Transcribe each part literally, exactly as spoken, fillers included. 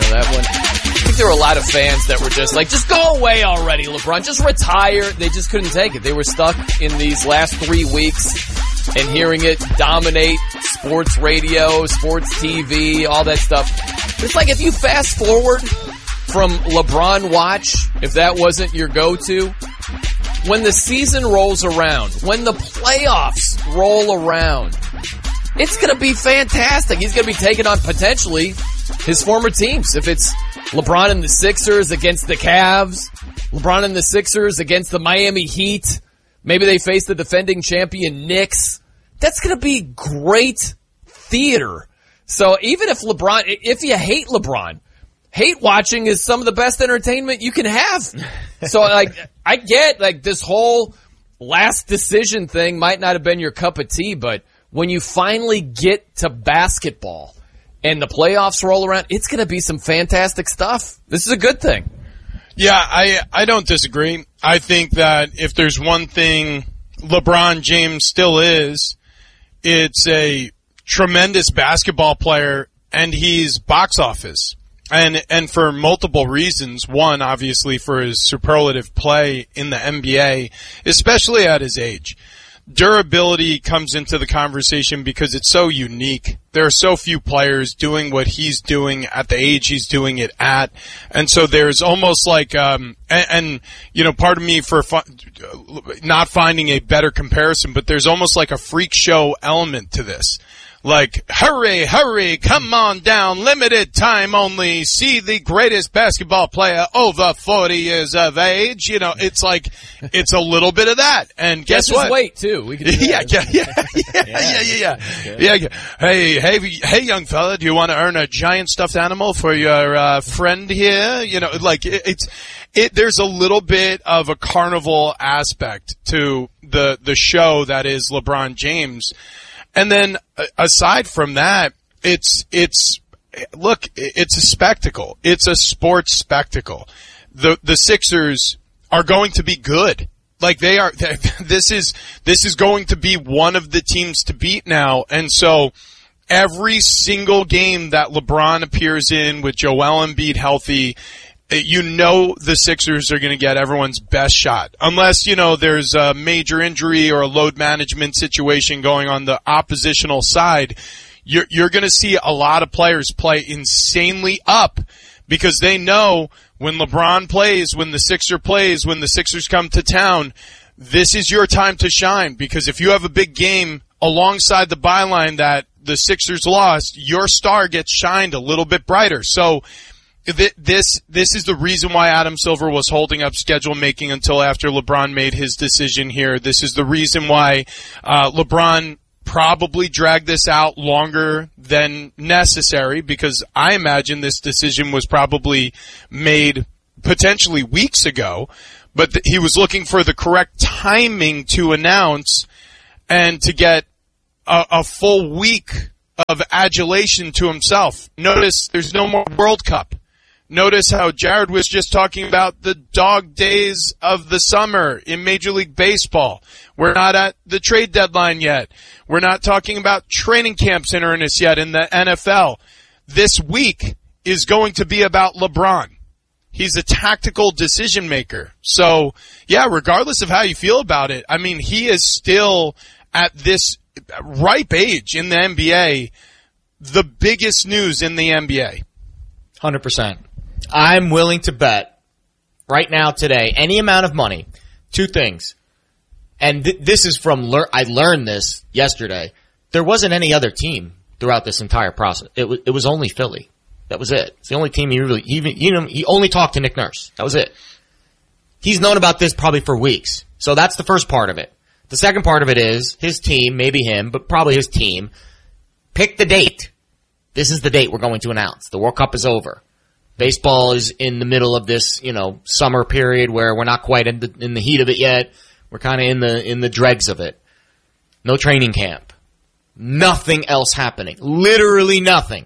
that one. I think there were a lot of fans that were just like, just go away already, LeBron. Just retire. They just couldn't take it. They were stuck in these last three weeks and hearing it dominate sports radio, sports T V, all that stuff. It's like if you fast forward from LeBron Watch, if that wasn't your go-to, when the season rolls around, when the playoffs roll around, it's going to be fantastic. He's going to be taking on potentially his former teams. If it's LeBron and the Sixers against the Cavs, LeBron and the Sixers against the Miami Heat, maybe they face the defending champion Knicks. That's going to be great theater. So even if LeBron, if you hate LeBron, hate watching is some of the best entertainment you can have. So like, I get like this whole last decision thing might not have been your cup of tea, but when you finally get to basketball and the playoffs roll around, it's going to be some fantastic stuff. This is a good thing. Yeah, I I don't disagree. I think that if there's one thing LeBron James still is, it's a tremendous basketball player, and he's box office. And and for multiple reasons. One, obviously, for his superlative play in the N B A, especially at his age. Durability comes into the conversation because it's so unique. There are so few players doing what he's doing at the age he's doing it at. And so there's almost like, um, and, and you know, part of me for fu- not finding a better comparison, but there's almost like a freak show element to this. Like, hurry, hurry, come on down, limited time only, see the greatest basketball player over forty years of age. You know, it's like, it's a little bit of that. And guess Guess what? his weight, too. We could do yeah, that. yeah, yeah, yeah, yeah, yeah, yeah, yeah, yeah. Hey, hey, hey, young fella, do you want to earn a giant stuffed animal for your uh, friend here? You know, like, it, it's, it, there's a little bit of a carnival aspect to the, the show that is LeBron James. And then, aside from that, it's, it's, look, it's a spectacle. It's a sports spectacle. The, the Sixers are going to be good. Like they are, this is, this is going to be one of the teams to beat now. And so, every single game that LeBron appears in with Joel Embiid healthy, you know the Sixers are going to get everyone's best shot. Unless, you know, there's a major injury or a load management situation going on the oppositional side, you're, you're going to see a lot of players play insanely up because they know when LeBron plays, when the Sixer plays, when the Sixers come to town, this is your time to shine. Because if you have a big game alongside the byline that the Sixers lost, your star gets shined a little bit brighter. So, This this is the reason why Adam Silver was holding up schedule making until after LeBron made his decision here. This is the reason why uh, LeBron probably dragged this out longer than necessary, because I imagine this decision was probably made potentially weeks ago, but th- he was looking for the correct timing to announce and to get a, a full week of adulation to himself. Notice there's no more World Cup. Notice how Jared was just talking about the dog days of the summer in Major League Baseball. We're not at the trade deadline yet. We're not talking about training camps in earnest yet in the N F L. This week is going to be about LeBron. He's a tactical decision maker. So, yeah, regardless of how you feel about it, I mean, he is still at this ripe age in the N B A, the biggest news in the N B A. one hundred percent. I'm willing to bet right now today any amount of money, two things. And th- this is from lear- I learned this yesterday. There wasn't any other team throughout this entire process. It was it was only Philly. That was it. It's the only team he really even you know he only talked to Nick Nurse. That was it. He's known about this probably for weeks. So that's the first part of it. The second part of it is his team, maybe him, but probably his team, pick the date. This is the date we're going to announce. The World Cup is over. Baseball is in the middle of this, you know, summer period where we're not quite in the, in the heat of it yet. We're kind of in the in the dregs of it. No training camp. Nothing else happening. Literally nothing.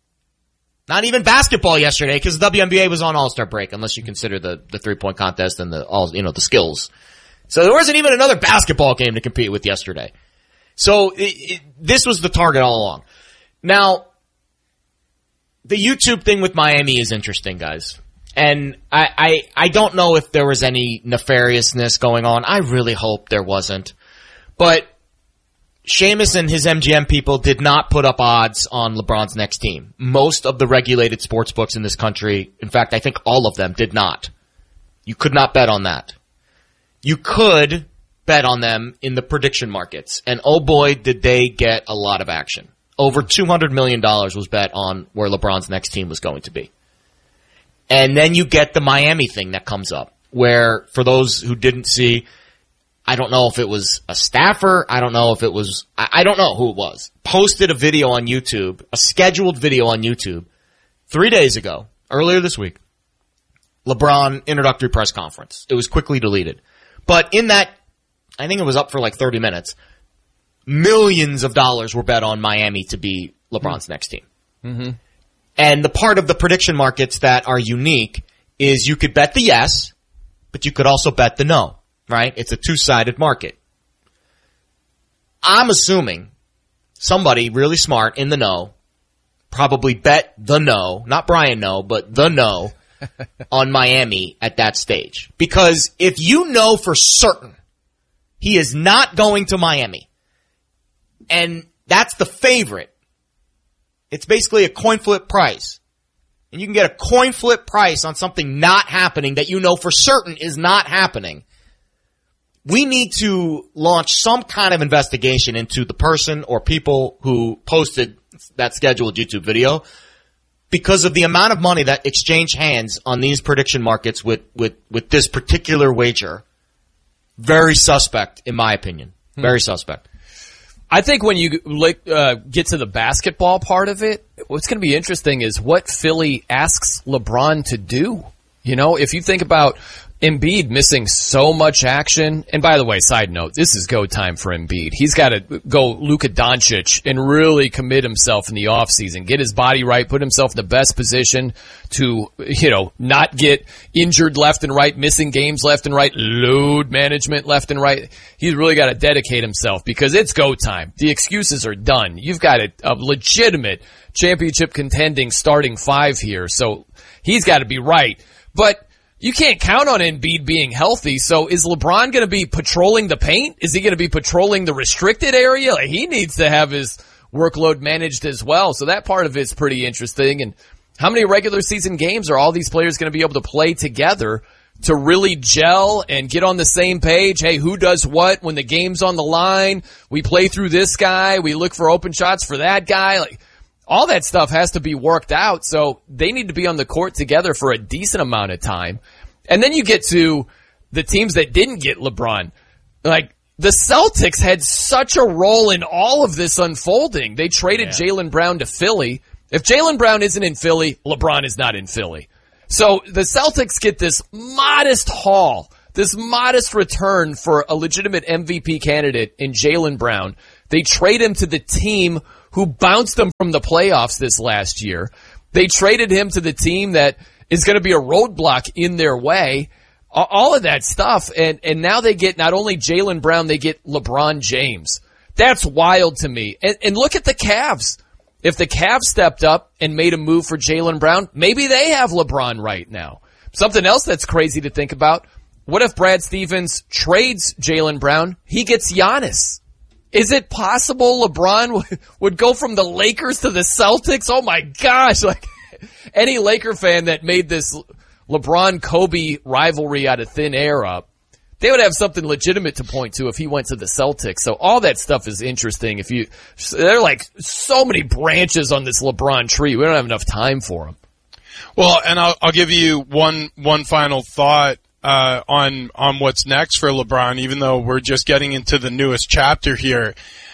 Not even basketball yesterday because the W N B A was on All-Star break, unless you consider the, the three-point contest and the all you know the skills. So there wasn't even another basketball game to compete with yesterday. So it, it, this was the target all along. Now, the YouTube thing with Miami is interesting, guys. And I, I, I don't know if there was any nefariousness going on. I really hope there wasn't. But Sheamus and his M G M people did not put up odds on LeBron's next team. Most of the regulated sports books in this country, in fact, I think all of them did not. You could not bet on that. You could bet on them in the prediction markets. And oh boy, did they get a lot of action. Over two hundred million dollars was bet on where LeBron's next team was going to be. And then you get the Miami thing that comes up, where for those who didn't see, I don't know if it was a staffer, I don't know if it was, I, I don't know who it was, posted a video on YouTube, a scheduled video on YouTube, three days ago, earlier this week, LeBron introductory press conference. It was quickly deleted. But in that, I think it was up for like thirty minutes, millions of dollars were bet on Miami to be LeBron's mm-hmm. next team. Mm-hmm. And the part of the prediction markets that are unique is you could bet the yes, but you could also bet the no, right? It's a two-sided market. I'm assuming somebody really smart in the know probably bet the no, not Brian no, but the no on Miami at that stage. Because if you know for certain he is not going to Miami, and that's the favorite, it's basically a coin flip price. And you can get a coin flip price on something not happening that you know for certain is not happening. We need to launch some kind of investigation into the person or people who posted that scheduled YouTube video because of the amount of money that exchanged hands on these prediction markets with, with, with this particular wager. Very suspect, in my opinion. Very hmm. suspect. I think when you uh, get to the basketball part of it, what's going to be interesting is what Philly asks LeBron to do. You know, if you think about Embiid missing so much action, and by the way, side note, this is go time for Embiid. He's got to go Luka Doncic and really commit himself in the offseason, get his body right, put himself in the best position to, you know, not get injured left and right, missing games left and right, load management left and right. He's really got to dedicate himself because it's go time. The excuses are done. You've got a, a legitimate championship contending starting five here, so he's got to be right. But you can't count on Embiid being healthy, so is LeBron going to be patrolling the paint? Is he going to be patrolling the restricted area? Like, he needs to have his workload managed as well, so that part of it's pretty interesting. And how many regular season games are all these players going to be able to play together to really gel and get on the same page? Hey, who does what when the game's on the line? We play through this guy. We look for open shots for that guy. Like, all that stuff has to be worked out, so they need to be on the court together for a decent amount of time. And then you get to the teams that didn't get LeBron. Like, the Celtics had such a role in all of this unfolding. They traded yeah. Jaylen Brown to Philly. If Jaylen Brown isn't in Philly, LeBron is not in Philly. So the Celtics get this modest haul, this modest return for a legitimate M V P candidate in Jaylen Brown. They trade him to the team who bounced them from the playoffs this last year. They traded him to the team that is going to be a roadblock in their way. All of that stuff. And, and now they get not only Jaylen Brown, they get LeBron James. That's wild to me. And, and look at the Cavs. If the Cavs stepped up and made a move for Jaylen Brown, maybe they have LeBron right now. Something else that's crazy to think about. What if Brad Stevens trades Jaylen Brown? He gets Giannis. Is it possible LeBron would go from the Lakers to the Celtics? Oh my gosh. Like, any Laker fan that made this LeBron-Kobe rivalry out of thin air up, they would have something legitimate to point to if he went to the Celtics. So all that stuff is interesting. If you, there are like so many branches on this LeBron tree. We don't have enough time for them. Well, and I'll, I'll give you one, one final thought. Uh, on, on what's next for LeBron, even though we're just getting into the newest chapter here,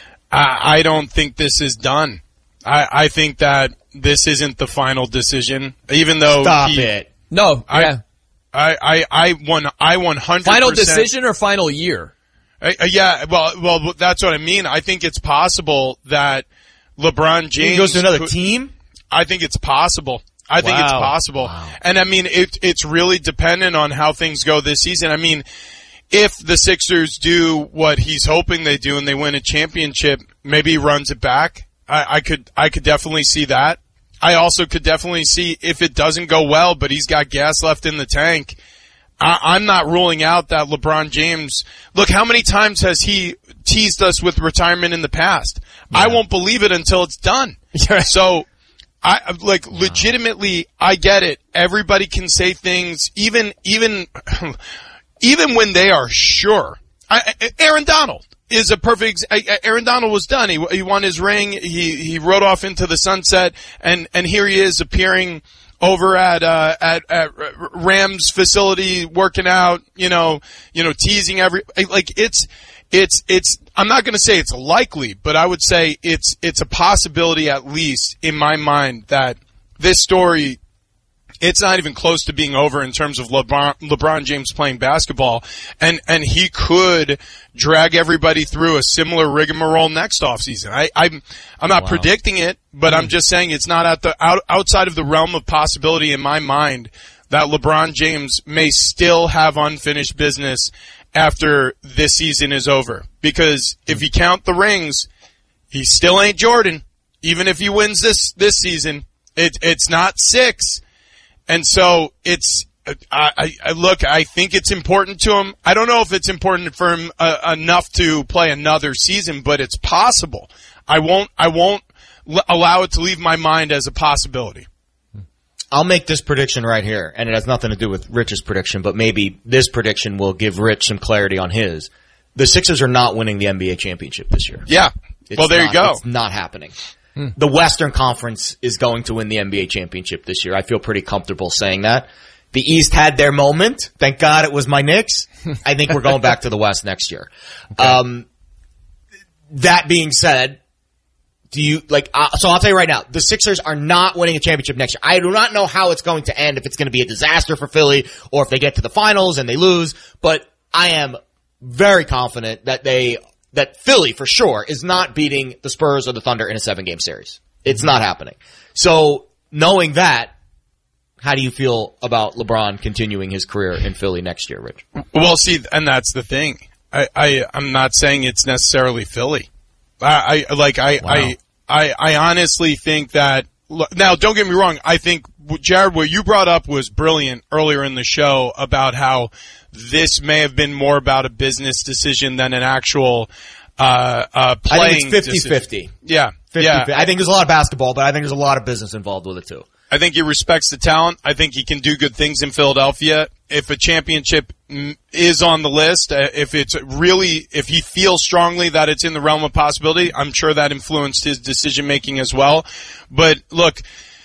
I, I don't think this is done. I, I think that this isn't the final decision, even though Stop he, it. No, I, yeah. I, I, I one, I one hundred percent Final decision or final year? I, uh, yeah, well, well, that's what I mean. I think it's possible that LeBron James he goes to another team. I think it's possible. I think wow. it's possible. Wow. And I mean, it, it's really dependent on how things go this season. I mean, if the Sixers do what he's hoping they do and they win a championship, maybe he runs it back. I, I could, I could definitely see that. I also could definitely see if it doesn't go well, but he's got gas left in the tank. I, I'm not ruling out that LeBron James, look, how many times has he teased us with retirement in the past? Yeah. I won't believe it until it's done. So, I, like, wow. legitimately, I get it. Everybody can say things, even, even, even when they are sure. I, Aaron Donald is a perfect, Aaron Donald was done. He, he won his ring. He, he rode off into the sunset, and, and here he is appearing over at, uh, at, at Rams facility, working out, you know, you know, teasing every, like, it's, it's, it's, I'm not gonna say it's likely, but I would say it's, it's a possibility, at least in my mind, that this story, it's not even close to being over in terms of LeBron, LeBron James playing basketball, and, and he could drag everybody through a similar rigmarole next offseason. I, I'm, I'm not wow. predicting it, but mm. I'm just saying it's not at the, out, outside of the realm of possibility in my mind that LeBron James may still have unfinished business after this season is over. Because if you count the rings, he still ain't Jordan. Even if he wins this, this season, it, it's not six. And so it's, I, I look, I think it's important to him. I don't know if it's important for him uh, enough to play another season, but it's possible. I won't, I won't l- allow it to leave my mind as a possibility. I'll make this prediction right here, and it has nothing to do with Rich's prediction, but maybe this prediction will give Rich some clarity on his. The Sixers are not winning the N B A championship this year. Yeah. It's well, there not, you go. It's not happening. Hmm. The Western Conference is going to win the N B A championship this year. I feel pretty comfortable saying that. The East had their moment. Thank God it was my Knicks. I think we're going back to the West next year. Okay. Um, that being said, do you, like, uh, so I'll tell you right now, the Sixers are not winning a championship next year. I do not know how it's going to end, if it's going to be a disaster for Philly, or if they get to the finals and they lose, but I am very confident that they, that Philly, for sure, is not beating the Spurs or the Thunder in a seven-game series. It's not happening. So, knowing that, how do you feel about LeBron continuing his career in Philly next year, Rich? Well, see, and that's the thing. I, I, I'm not saying it's necessarily Philly. I, I like, I, wow. I, I, I honestly think that, now, don't get me wrong, I think, Jared, what you brought up was brilliant earlier in the show about how this may have been more about a business decision than an actual, uh, uh, playing I think it's fifty-fifty. Yeah. fifty, yeah. I think there's a lot of basketball, but I think there's a lot of business involved with it too. I think he respects the talent. I think he can do good things in Philadelphia. If a championship is on the list, if it's really, if he feels strongly that it's in the realm of possibility, I'm sure that influenced his decision making as well. But look,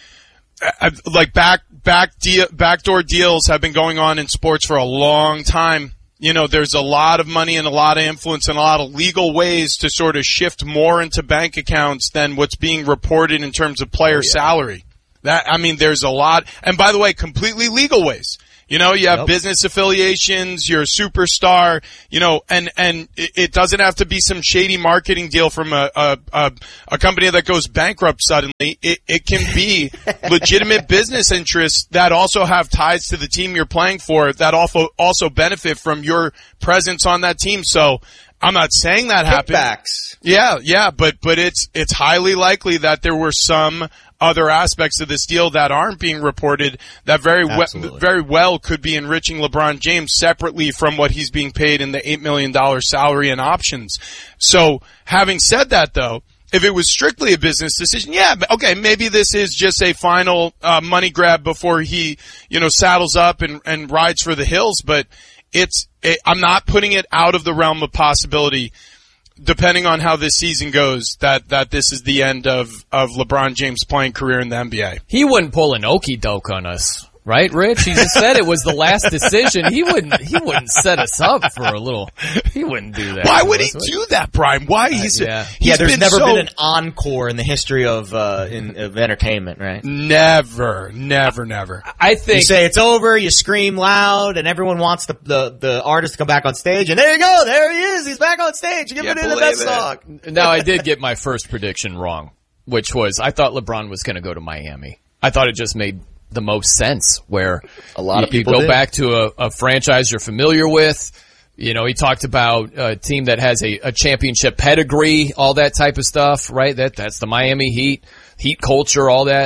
like back, back, deal, backdoor deals have been going on in sports for a long time. You know, there's a lot of money and a lot of influence and a lot of legal ways to sort of shift more into bank accounts than what's being reported in terms of player oh, yeah. salary. That, I mean, there's a lot, and by the way, completely legal ways. You know, you have yep. business affiliations, you're a superstar, you know, and, and it, it doesn't have to be some shady marketing deal from a, a, a, a company that goes bankrupt suddenly. It, it can be legitimate business interests that also have ties to the team you're playing for that also, also benefit from your presence on that team. So, I'm not saying that happened. Kickbacks. Yeah, yeah, but, but it's, it's highly likely that there were some other aspects of this deal that aren't being reported that very we- very well could be enriching LeBron James separately from what he's being paid in the eight million dollars salary and options. So, having said that though, if it was strictly a business decision, yeah, okay, maybe this is just a final, uh, money grab before he, you know, saddles up and, and rides for the hills, but it's, it, I'm not putting it out of the realm of possibility, depending on how this season goes, that, that this is the end of, of LeBron James' playing career in the N B A. He wouldn't pull an okie doke on us, right, Rich? He just said it was the last decision. He wouldn't, he wouldn't set us up for a little, he wouldn't do that. Why would he do that, Brian? Why? He's, uh, yeah. he's yeah, there's been never so... been an encore in the history of, uh, in, of entertainment, right? Never, never, never. I think. You say it's over, you scream loud, and everyone wants the, the, the artist to come back on stage, and there you go, there he is, he's back on stage, give it in the best song. Now, I did get my first prediction wrong, which was, I thought LeBron was gonna go to Miami. I thought it just made the most sense, where a lot of people you go did. back to a, a franchise you're familiar with. You know, he talked about a team that has a, a championship pedigree, all that type of stuff, right? That that's the Miami Heat, Heat culture, all that.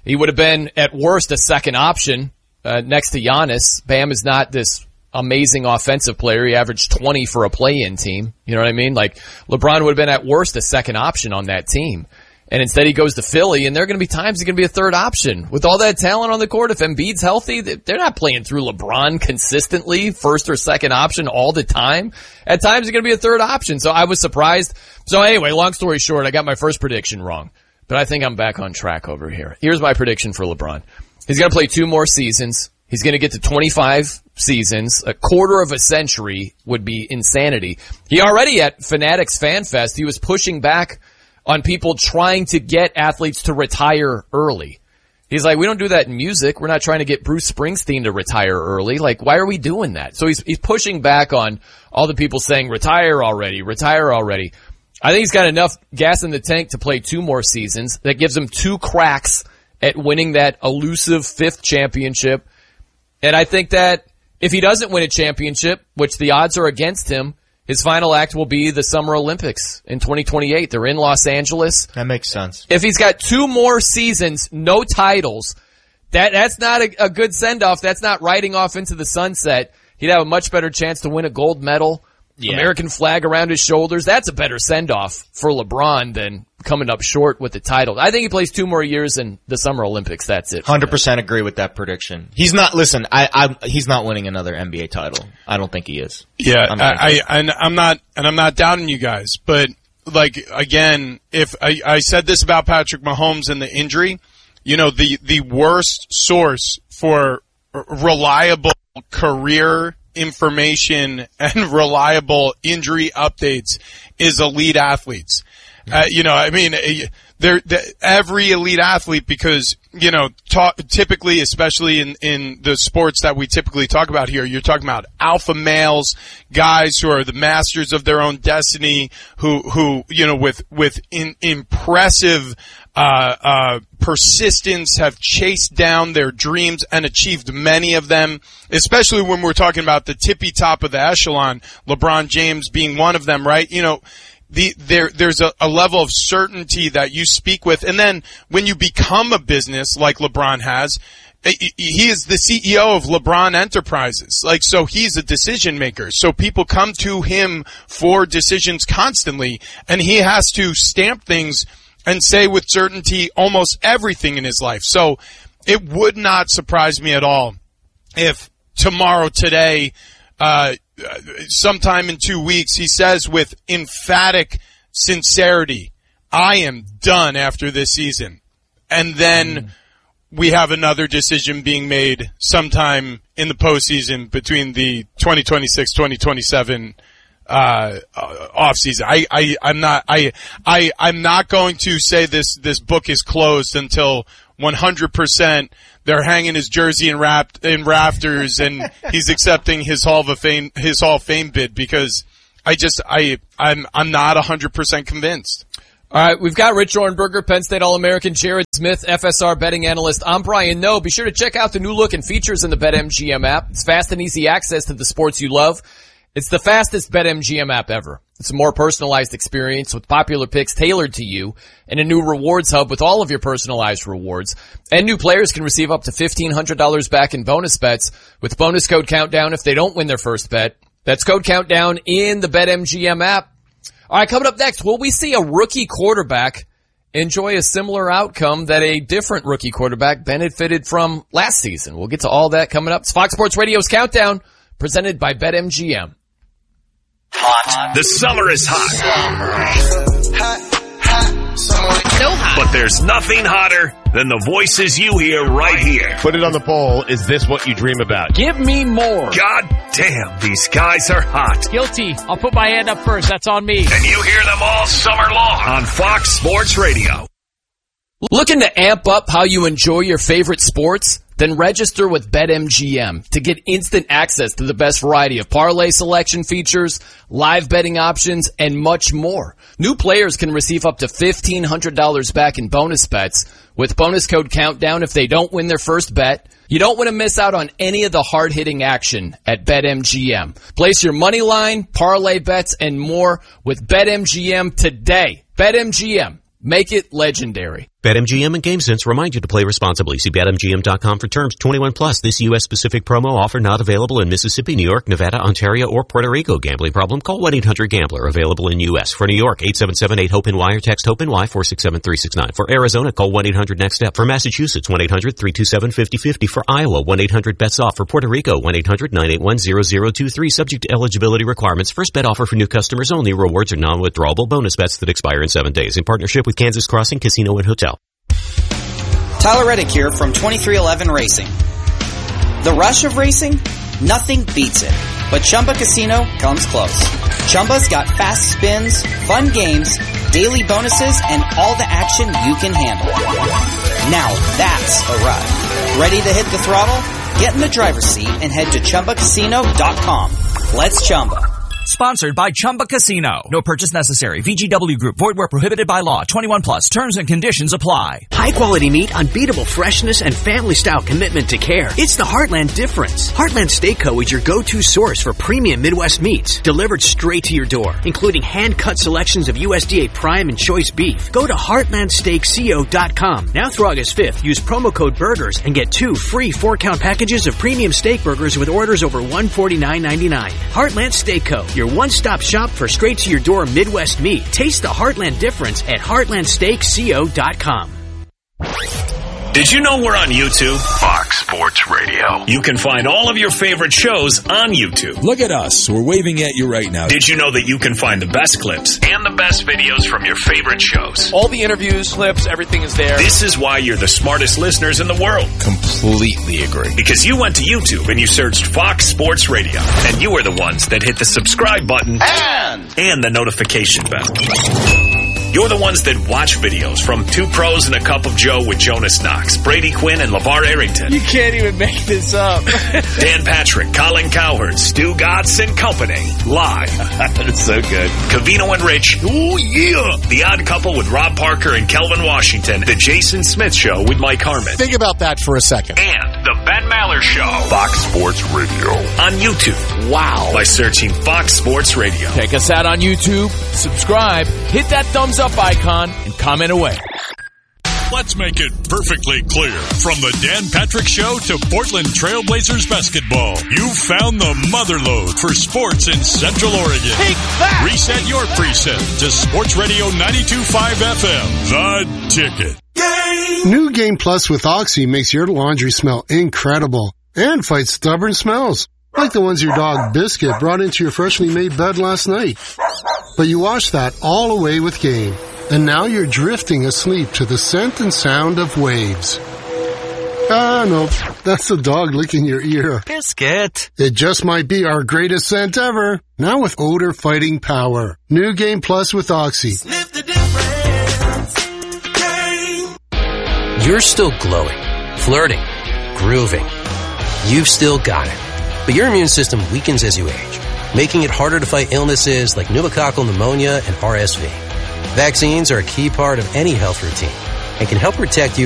He would have been, at worst, a second option uh, next to Giannis. Bam is not this amazing offensive player. He averaged twenty for a play-in team. You know what I mean? Like, LeBron would have been, at worst, a second option on that team. And instead he goes to Philly, and there are going to be times he's going to be a third option. With all that talent on the court, if Embiid's healthy, they're not playing through LeBron consistently, first or second option all the time. At times he's going to be a third option. So I was surprised. So anyway, long story short, I got my first prediction wrong. But I think I'm back on track over here. Here's my prediction for LeBron. He's going to play two more seasons. He's going to get to twenty-five seasons. A quarter of a century would be insanity. He already at Fanatics Fan Fest, he was pushing back on people trying to get athletes to retire early. He's like, we don't do that in music. We're not trying to get Bruce Springsteen to retire early. Like, why are we doing that? So he's he's pushing back on all the people saying, retire already, retire already. I think he's got enough gas in the tank to play two more seasons. That gives him two cracks at winning that elusive fifth championship. And I think that if he doesn't win a championship, which the odds are against him, his final act will be the Summer Olympics in twenty twenty-eight. They're in Los Angeles. That makes sense. If he's got two more seasons, no titles, that that's not a, a good send-off. That's not riding off into the sunset. He'd have a much better chance to win a gold medal, yeah. American flag around his shoulders. That's a better send-off for LeBron than coming up short with the title. I think he plays two more years in the Summer Olympics. That's it. one hundred percent agree with that prediction. He's not, listen, I, I, he's not winning another N B A title. I don't think he is. Yeah, I'm I, I, and I'm not, and I'm not doubting you guys, but like, again, if I, I said this about Patrick Mahomes and the injury, you know, the, the worst source for reliable career information and reliable injury updates is elite athletes. Uh, you know, I mean, they're, they're, every elite athlete, because, you know, talk, typically, especially in, in the sports that we typically talk about here, you're talking about alpha males, guys who are the masters of their own destiny, who, who, you know, with, with in, impressive, uh, uh, persistence have chased down their dreams and achieved many of them, especially when we're talking about the tippy top of the echelon, LeBron James being one of them, right? You know, The, there, there's a, a level of certainty that you speak with. And then when you become a business like LeBron has, he is the C E O of LeBron Enterprises. Like, so he's a decision maker. So people come to him for decisions constantly, and he has to stamp things and say with certainty almost everything in his life. So it would not surprise me at all if tomorrow, today, uh, sometime in two weeks, he says with emphatic sincerity, I am done after this season. And then mm. we have another decision being made sometime in the postseason between the twenty twenty-six twenty twenty-seven uh, uh off season. I, I, I'm not, I, I, I'm not going to say this, this book is closed until one hundred percent they're hanging his jersey in raft, in rafters and he's accepting his Hall of Fame, his Hall of Fame bid, because I just, I, I'm, I'm not one hundred percent convinced. All right, we've got Rich Orenberger, Penn State All-American, Jared Smith, F S R betting analyst. I'm Brian Noe. Be sure to check out the new look and features in the BetMGM app. It's fast and easy access to the sports you love. It's the fastest BetMGM app ever. It's a more personalized experience with popular picks tailored to you, and a new rewards hub with all of your personalized rewards. And new players can receive up to fifteen hundred dollars back in bonus bets with bonus code Countdown if they don't win their first bet. That's code Countdown in the BetMGM app. All right, coming up next, will we see a rookie quarterback enjoy a similar outcome that a different rookie quarterback benefited from last season? We'll get to all that coming up. It's Fox Sports Radio's Countdown, presented by BetMGM. Hot. The summer is hot. Hot, hot, so hot. But there's nothing hotter than the voices you hear right here. Put it on the poll. Is this what you dream about? Give me more. God damn, these guys are hot. Guilty. I'll put my hand up first. That's on me. And you hear them all summer long on Fox Sports Radio. Looking to amp up how you enjoy your favorite sports? Then register with BetMGM to get instant access to the best variety of parlay selection features, live betting options, and much more. New players can receive up to fifteen hundred dollars back in bonus bets with bonus code Countdown if they don't win their first bet. You don't want to miss out on any of the hard-hitting action at BetMGM. Place your money line, parlay bets, and more with BetMGM today. BetMGM. Make it legendary. BetMGM and GameSense remind you to play responsibly. See Bet M G M dot com for terms. twenty-one plus. This U S specific promo offer not available in Mississippi, New York, Nevada, Ontario, or Puerto Rico. Gambling problem? Call one eight hundred gambler. Available in U S. For New York, eight seven seven eight hope N Y or text HOPE-NY four six seven three six nine. For Arizona, call one eight hundred next step. For Massachusetts, one eight hundred three two seven five zero five zero. For Iowa, one eight hundred bets off. For Puerto Rico, one eight hundred nine eight one zero zero two three. Subject to eligibility requirements. First bet offer for new customers only. Rewards are non-withdrawable bonus bets that expire in seven days. In partnership with Kansas Crossing Casino and Hotel. Tyler Reddick here from twenty-three eleven Racing. The rush of racing? Nothing beats it. But Chumba Casino comes close. Chumba's got fast spins, fun games, daily bonuses, and all the action you can handle. Now that's a ride. Ready to hit the throttle? Get in the driver's seat and head to Chumba Casino dot com. Let's Chumba. Sponsored by Chumba Casino. No purchase necessary. V G W Group. Void where prohibited by law. twenty-one plus. Terms and conditions apply. High quality meat, unbeatable freshness, and family style commitment to care. It's the Heartland difference. Heartland Steak Co. is your go-to source for premium Midwest meats, delivered straight to your door, including hand-cut selections of U S D A Prime and Choice beef. Go to Heartland Steak Co dot com. Now through August fifth, use promo code BURGERS and get two free four-count packages of premium steak burgers with orders over one hundred forty-nine ninety-nine. Heartland Steak Co. Your one-stop shop for straight-to-your-door Midwest meat. Taste the Heartland difference at Heartland Steak Co dot com. Did you know we're on YouTube? Fox Sports Radio. You can find all of your favorite shows on YouTube. Look at us. We're waving at you right now. Did you know that you can find the best clips and the best videos from your favorite shows? All the interviews, clips, everything is there. This is why you're the smartest listeners in the world. Completely agree. Because you went to YouTube and you searched Fox Sports Radio. And you were the ones that hit the subscribe button and, and the notification bell. You're the ones that watch videos from Two Pros and a Cup of Joe with Jonas Knox, Brady Quinn, and LeVar Arrington. You can't even make this up. Dan Patrick, Colin Cowherd, Stu Gatz, and company. Live. That's so good. Covino and Rich. Oh, yeah. The Odd Couple with Rob Parker and Kelvin Washington. The Jason Smith Show with Mike Harmon. Think about that for a second. And the Ben Maller Show. Fox Sports Radio. On YouTube. Wow. By searching Fox Sports Radio. Check us out on YouTube. Subscribe. Hit that thumbs up icon and comment away. Let's make it perfectly clear. From the Dan Patrick Show to Portland Trailblazers basketball, you've found the motherlode for sports in Central Oregon. Take that! Reset your preset to Sports Radio ninety-two point five F M. The Ticket. Game. New Game Plus with Oxy makes your laundry smell incredible and fights stubborn smells, like the ones your dog Biscuit brought into your freshly made bed last night. But you washed that all away with Game, and now you're drifting asleep to the scent and sound of waves. Ah, no, that's the dog licking your ear. Biscuit. It just might be our greatest scent ever, now with odor-fighting power. New Game Plus with Oxy. Sniff the difference. Game. You're still glowing, flirting, grooving. You've still got it. But your immune system weakens as you age, making it harder to fight illnesses like pneumococcal pneumonia and R S V. Vaccines are a key part of any health routine and can help protect you